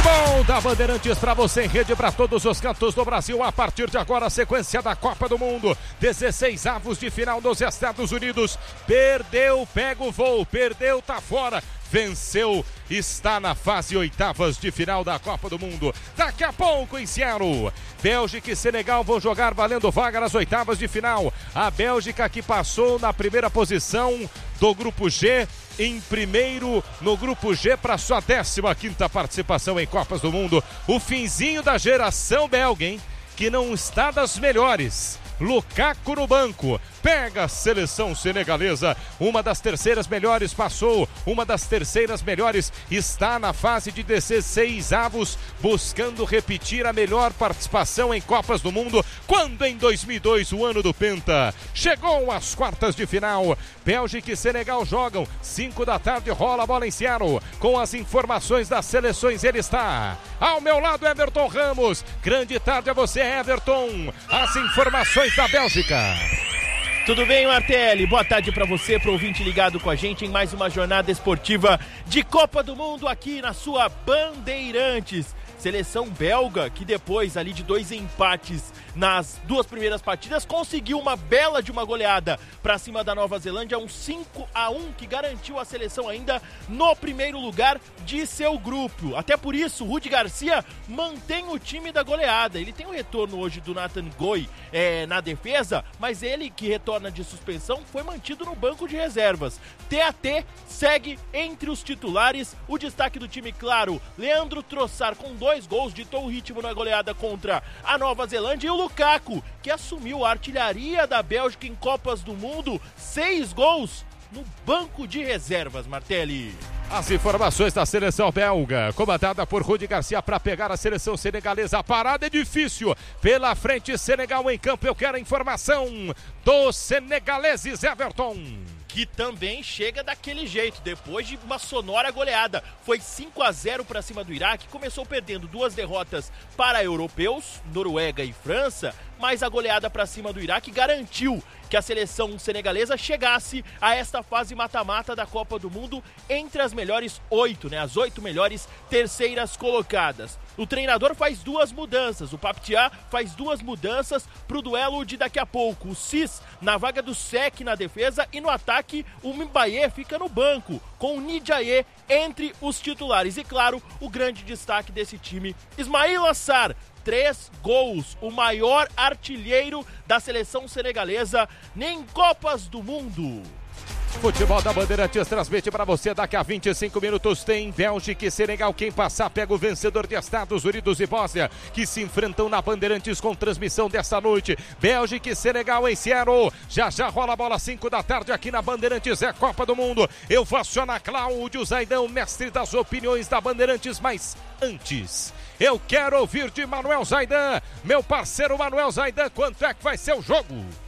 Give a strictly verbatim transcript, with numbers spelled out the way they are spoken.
Futebol da Bandeirantes para você em rede para todos os cantos do Brasil. A partir de agora, a sequência da Copa do Mundo. dezesseis avos de final nos Estados Unidos. Perdeu, pega o voo. Perdeu, tá fora. Venceu, está na fase oitavas de final da Copa do Mundo. Daqui a pouco em Seattle, Bélgica e Senegal vão jogar valendo vaga nas oitavas de final. A Bélgica que passou na primeira posição do Grupo G, em primeiro no Grupo G para sua décima quinta participação em Copas do Mundo. O finzinho da geração belga, hein? Que não está das melhores. Lukaku no banco, pega a seleção senegalesa, uma das terceiras melhores passou, uma das terceiras melhores está na fase de dezesseis avos, buscando repetir a melhor participação em Copas do Mundo, quando em dois mil e dois, o ano do Penta, chegou às quartas de final. Bélgica e Senegal jogam, cinco da tarde rola a bola em Seattle, com as informações das seleções ele está, ao meu lado Everton Ramos, grande tarde a você Everton, as informações da Bélgica. Tudo bem, Martelli? Boa tarde para você, pro ouvinte ligado com a gente em mais uma jornada esportiva de Copa do Mundo aqui na sua Bandeirantes. Seleção belga que depois ali de dois empates nas duas primeiras partidas conseguiu uma bela de uma goleada para cima da Nova Zelândia, um cinco a um que garantiu a seleção ainda no primeiro lugar de seu grupo. Até por isso, Rudi Garcia mantém o time da goleada. Ele tem o retorno hoje do Nathan Goi é, na defesa, mas ele que retorna de suspensão foi mantido no banco de reservas. T A T segue entre os titulares. O destaque do time, claro, Leandro Trossard com dois gols, ditou o ritmo na goleada contra a Nova Zelândia, e o Lukaku, que assumiu a artilharia da Bélgica em Copas do Mundo, seis gols no banco de reservas, Martelli. As informações da seleção belga, comandada por Rudi Garcia para pegar a seleção senegalesa. A parada é difícil. Pela frente, Senegal em campo. Eu quero a informação dos senegaleses, Everton. Que também chega daquele jeito, depois de uma sonora goleada. Foi cinco a zero para cima do Iraque, começou perdendo duas derrotas para europeus, Noruega e França, mas a goleada para cima do Iraque garantiu que a seleção senegalesa chegasse a esta fase mata-mata da Copa do Mundo entre as melhores oito, né? As oito melhores terceiras colocadas. O treinador faz duas mudanças, o Papetiá faz duas mudanças para o duelo de daqui a pouco. O Cis na vaga do Sec na defesa e no ataque o Mbaye fica no banco, com o Ndiaye entre os titulares. E claro, o grande destaque desse time, Ismail Assar, três gols, o maior artilheiro da seleção senegalesa em Copas do Mundo. Futebol da Bandeirantes transmite para você. Daqui a vinte e cinco minutos tem Bélgica e Senegal. Quem passar pega o vencedor de Estados Unidos e Bósnia, que se enfrentam na Bandeirantes com transmissão desta noite. Bélgica e Senegal em Seattle. Já já rola a bola, cinco da tarde aqui na Bandeirantes. É Copa do Mundo. Eu vou acionar Cláudio Zaidão, mestre das opiniões da Bandeirantes. Mas antes, eu quero ouvir de Manuel Zaidan, meu parceiro Manuel Zaidan, quanto é que vai ser o jogo?